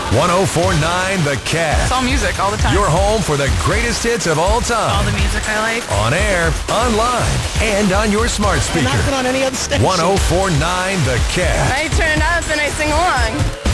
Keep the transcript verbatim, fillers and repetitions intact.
one oh four point nine The Cat. It's all music all the time. Your home for the greatest hits of all time. All the music I like. On air, online, and on your smart speaker. Not on any other station. one oh four point nine The Cat. I turn it up and I sing along.